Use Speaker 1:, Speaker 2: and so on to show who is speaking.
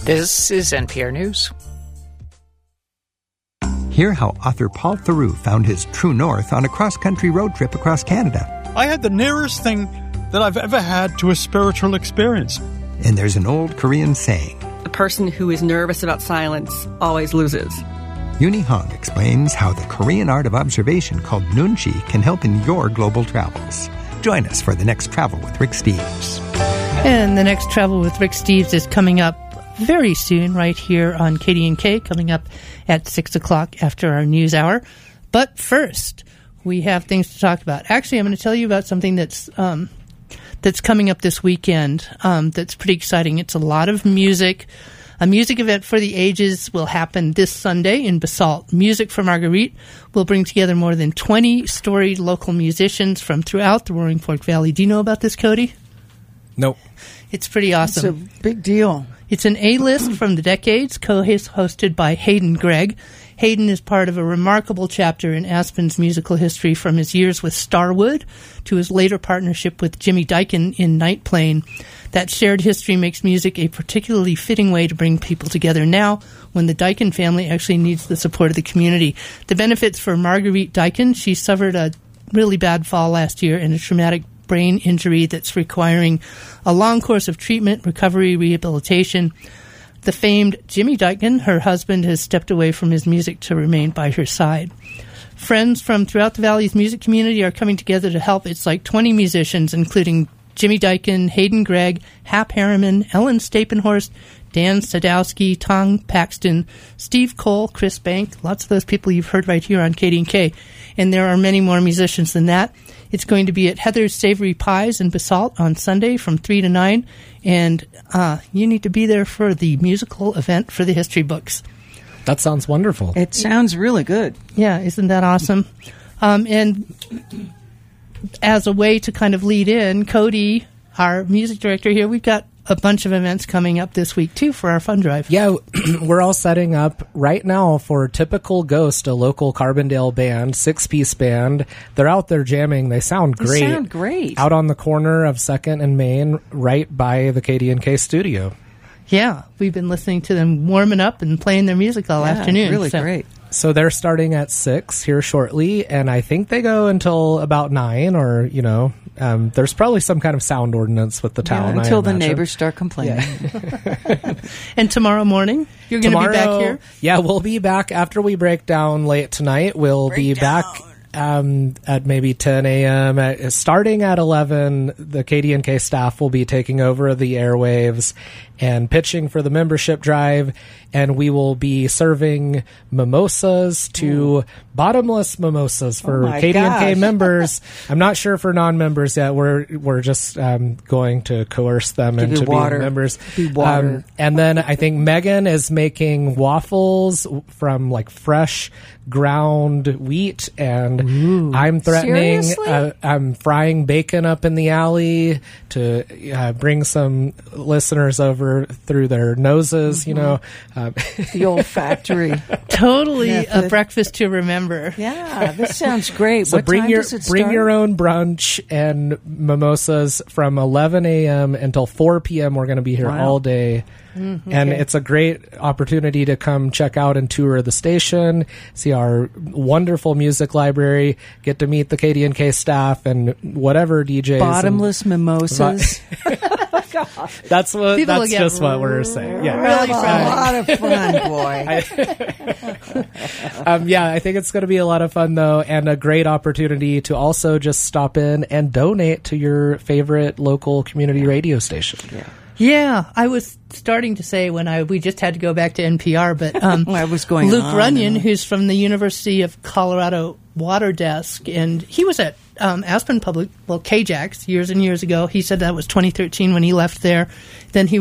Speaker 1: This is NPR News.
Speaker 2: Hear how author Paul Theroux found his true north on a cross-country road trip across Canada.
Speaker 3: I had the nearest thing that I've ever had to a spiritual experience.
Speaker 2: And there's an old Korean saying,
Speaker 4: "The person who is nervous about silence always loses."
Speaker 2: Yuni Hong explains how the Korean art of observation called Nunchi can help in your global travels. Join us for the next Travel with Rick Steves.
Speaker 5: And the next Travel with Rick Steves is coming up very soon, right here on KDNK, coming up at 6 o'clock after our news hour. But first, we have things to talk about. Actually, I'm going to tell you about something that's coming up this weekend that's pretty exciting. It's a lot of music. A music event for the ages will happen this Sunday in Basalt. Music for Marguerite will bring together more than 20 storied local musicians from throughout the Roaring Fork Valley. Do you know about this, Cody?
Speaker 6: Nope.
Speaker 5: It's pretty awesome.
Speaker 7: It's a big deal.
Speaker 5: It's an A-list from the decades, co-hosted by Hayden Gregg. Hayden is part of a remarkable chapter in Aspen's musical history, from his years with Starwood to his later partnership with Jimmy Daikin in Night Plane. That shared history makes music a particularly fitting way to bring people together now, when the Daikin family actually needs the support of the community. The benefits for Marguerite Daikin: she suffered a really bad fall last year and a traumatic brain injury that's requiring a long course of treatment, recovery, rehabilitation. The famed Jimmy Daikin, her husband, has stepped away from his music to remain by her side. Friends from throughout the Valley's music community are coming together to help. It's like 20 musicians, including Jimmy Daikin, Hayden Gregg, Hap Harriman, Ellen Stapenhorst, Dan Sadowski, Tom Paxton, Steve Cole, Chris Bank, lots of those people you've heard right here on KDNK. And there are many more musicians than that. It's going to be at Heather's Savory Pies in Basalt on Sunday from 3 to 9. And you need to be there for the musical event for the history books.
Speaker 6: That sounds wonderful.
Speaker 7: It sounds really good.
Speaker 5: Yeah, isn't that awesome? And as a way to kind of lead in, Cody, our music director here, we've got a bunch of events coming up this week, too, for our fund drive.
Speaker 6: Yeah, we're all setting up right now for Typical Ghost, a local Carbondale band, 6-piece band. They're out there jamming. They sound great.
Speaker 7: They sound great.
Speaker 6: Out on the corner of 2nd and Main, right by the KDNK studio.
Speaker 5: Yeah, we've been listening to them warming up and playing their music all afternoon.
Speaker 7: Really great.
Speaker 6: So they're starting at 6 here shortly, and I think they go until about 9, or, there's probably some kind of sound ordinance with the town.
Speaker 7: Until the neighbors start complaining.
Speaker 5: Yeah. And tomorrow morning, you're going to be back here?
Speaker 6: Yeah, we'll be back after we break down late tonight. We'll be back at maybe 10 a.m. Starting at 11, the KDNK staff will be taking over the airwaves and pitching for the membership drive, and we will be serving mimosas to bottomless mimosas for KDNK members. I'm not sure for non-members yet. We're just going to coerce them into being members. And then I think Megan is making waffles from like fresh ground wheat, and I'm threatening I'm frying bacon up in the alley to bring some listeners over through their noses,
Speaker 7: the olfactory.
Speaker 5: Totally a breakfast to remember.
Speaker 7: Yeah, this sounds great.
Speaker 6: So
Speaker 7: what time does it start?
Speaker 6: Bring your own brunch and mimosas from 11 a.m. until 4 p.m. We're going to be here all day. And it's a great opportunity to come check out and tour the station, see our wonderful music library, get to meet the KDNK staff and whatever DJs.
Speaker 7: Bottomless mimosas.
Speaker 6: That's just what we're saying. Yeah,
Speaker 7: really a lot of fun, boy.
Speaker 6: I think it's going to be a lot of fun though, and a great opportunity to also just stop in and donate to your favorite local community radio station.
Speaker 5: Yeah, I was starting to say when we just had to go back to NPR, but
Speaker 7: I was going
Speaker 5: Luke Runyon, who's from the University of Colorado Water Desk, and he was at Aspen Public, KJAX, years and years ago. He said that was 2013 when he left there. Then he